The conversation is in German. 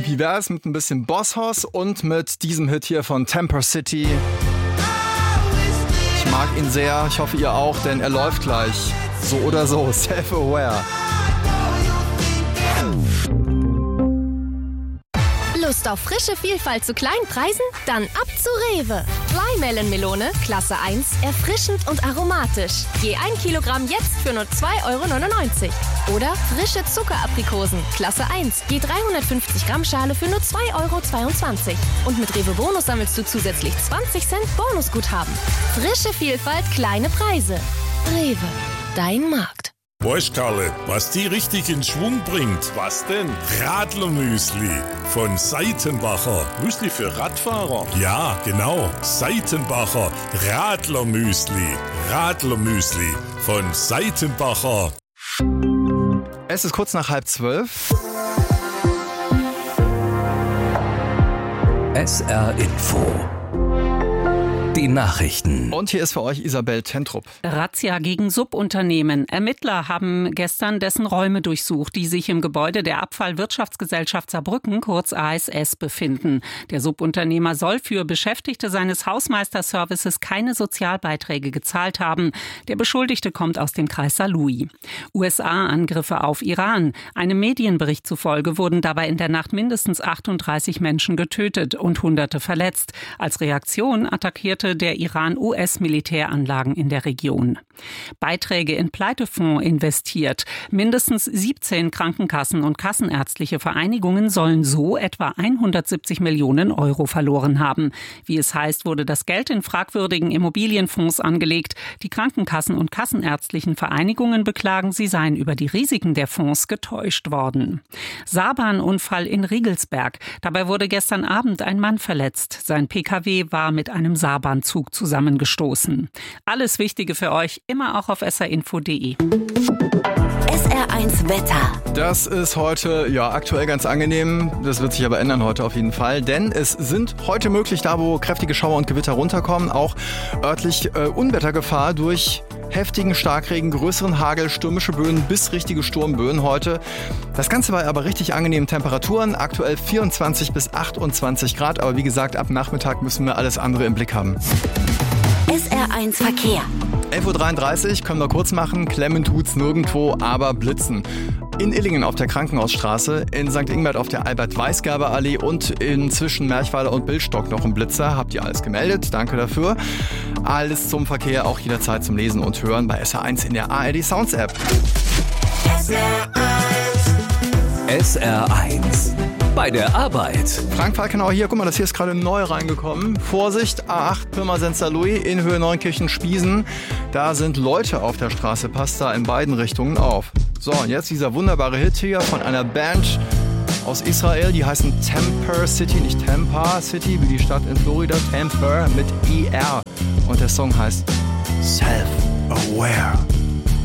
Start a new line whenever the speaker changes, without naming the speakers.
Wie wär's mit ein bisschen Bosshaus und mit diesem Hit hier von Temper City? Ich mag ihn sehr, ich hoffe ihr auch, denn er läuft gleich. So oder so, Self-Aware.
Lust auf frische Vielfalt zu kleinen Preisen? Dann ab zu Rewe. Flymelon-Melone, Klasse 1, erfrischend und aromatisch. Je 1 Kilogramm jetzt für nur 2,99 €. Oder frische Zuckeraprikosen, Klasse 1, je 350 Gramm Schale für nur 2,22 €. Und mit Rewe Bonus sammelst du zusätzlich 20 Cent Bonusguthaben. Frische Vielfalt, kleine Preise. Rewe, dein Markt.
Weißt Karle, was die richtig in Schwung bringt?
Was denn?
Radlermüsli von Seitenbacher.
Müsli für Radfahrer?
Ja, genau. Seitenbacher Radlermüsli. Radlermüsli von Seitenbacher.
Es ist kurz nach 11:30.
SR Info. Die Nachrichten.
Und hier ist für euch Isabel Tentrup.
Razzia gegen Subunternehmen. Ermittler haben gestern dessen Räume durchsucht, die sich im Gebäude der Abfallwirtschaftsgesellschaft Saarbrücken, kurz ASS, befinden. Der Subunternehmer soll für Beschäftigte seines Hausmeisterservices keine Sozialbeiträge gezahlt haben. Der Beschuldigte kommt aus dem Kreis Saarlouis. USA-Angriffe auf Iran. Einem Medienbericht zufolge wurden dabei in der Nacht mindestens 38 Menschen getötet und Hunderte verletzt. Als Reaktion attackierte der Iran US-Militäranlagen in der Region. Beiträge in Pleitefonds investiert. Mindestens 17 Krankenkassen und kassenärztliche Vereinigungen sollen so etwa 170 Millionen € verloren haben. Wie es heißt, wurde das Geld in fragwürdigen Immobilienfonds angelegt. Die Krankenkassen und kassenärztlichen Vereinigungen beklagen, sie seien über die Risiken der Fonds getäuscht worden. Saarbahnunfall in Riegelsberg. Dabei wurde gestern Abend ein Mann verletzt. Sein PKW war mit einem Saarbahnzug zusammengestoßen. Alles Wichtige für euch immer auch auf srinfo.de.
SR1 Wetter.
Das ist heute aktuell ganz angenehm. Das wird sich aber ändern heute auf jeden Fall. Denn es sind heute möglich, da wo kräftige Schauer und Gewitter runterkommen, auch örtlich Unwettergefahr durch heftigen Starkregen, größeren Hagel, stürmische Böen bis richtige Sturmböen heute. Das Ganze bei aber richtig angenehmen Temperaturen. Aktuell 24 bis 28 Grad. Aber wie gesagt, ab Nachmittag müssen wir alles andere im Blick haben.
SR1 Verkehr.
11:33 Uhr, können wir kurz machen. Klemmen tut's nirgendwo, aber blitzen. In Illingen auf der Krankenhausstraße, in St. Ingbert auf der Albert-Weisgerber-Allee und zwischen Merchweiler und Billstock noch ein Blitzer. Habt ihr alles gemeldet? Danke dafür. Alles zum Verkehr, auch jederzeit zum Lesen und Hören bei SR1 in der ARD Sounds App.
SR1. Bei der Arbeit.
Frank Falkenauer hier, guck mal, das hier ist gerade neu reingekommen. Vorsicht, A8 Pirmasens Saarlouis in Höhe Neunkirchen-Spiesen. Da sind Leute auf der Straße, passt da in beiden Richtungen auf. So, und jetzt dieser wunderbare Hit hier von einer Band aus Israel, die heißen Temper City, nicht Tampa City, wie die Stadt in Florida, Temper mit ER. Und der Song heißt Self-Aware.